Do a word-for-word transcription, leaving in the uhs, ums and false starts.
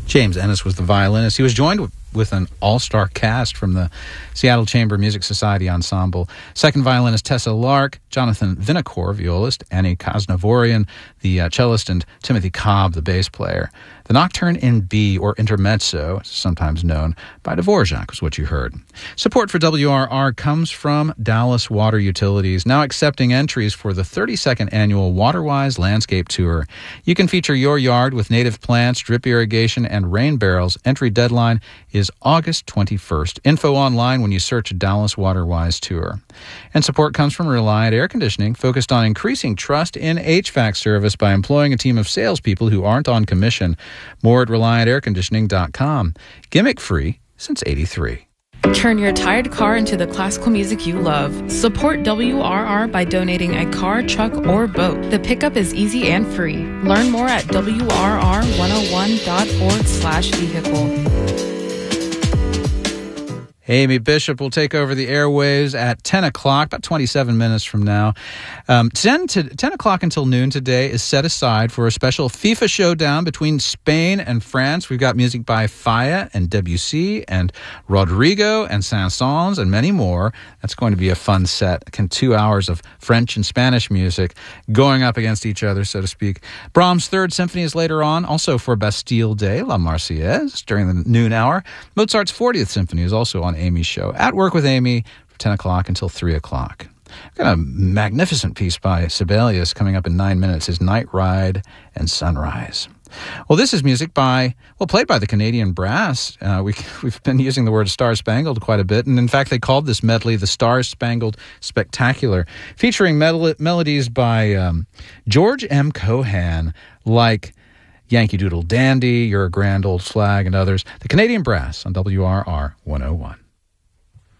James Ennis was the violinist. He was joined with, with an all-star cast from the Seattle Chamber Music Society Ensemble. Second violinist Tessa Lark, Jonathan Vinocour, violist, Annie Kasnavorian, the uh, cellist, and Timothy Cobb, the bass player. The Nocturne in B, or Intermezzo, sometimes known by Dvorak, was what you heard. Support for W R R comes from Dallas Water Utilities, now accepting entries for the thirty-second annual WaterWise Landscape Tour. You can feature your yard with native plants, drip irrigation, and rain barrels. Entry deadline is August twenty-first. Info online when you search Dallas WaterWise Tour. And support comes from Reliant Air Conditioning, focused on increasing trust in H V A C service by employing a team of salespeople who aren't on commission. More at reliant air conditioning dot com. Gimmick-free since eighty-three. Turn your tired car into the classical music you love. Support W R R by donating a car, truck, or boat. The pickup is easy and free. Learn more at W R R one oh one dot org slash vehicle. Amy Bishop will take over the airwaves at ten o'clock, about twenty-seven minutes from now. Um, ten, to, ten o'clock until noon today is set aside for a special FIFA showdown between Spain and France. We've got music by Faya and Debussy and Rodrigo and Saint-Saëns and many more. That's going to be a fun set. Two hours of French and Spanish music going up against each other, so to speak. Brahms' Third Symphony is later on, also for Bastille Day, La Marseillaise, during the noon hour. Mozart's fortieth Symphony is also on Amy's show. At Work with Amy from ten o'clock until three o'clock. I've got a magnificent piece by Sibelius coming up in nine minutes, his Night Ride and Sunrise. Well, this is music by, well, played by the Canadian Brass. Uh, we, we've been using the word Star-Spangled quite a bit, and in fact, they called this medley the Star-Spangled Spectacular, featuring mel- melodies by um, George M. Cohan, like Yankee Doodle Dandy, You're a Grand Old Flag, and others. The Canadian Brass on W R R one oh one.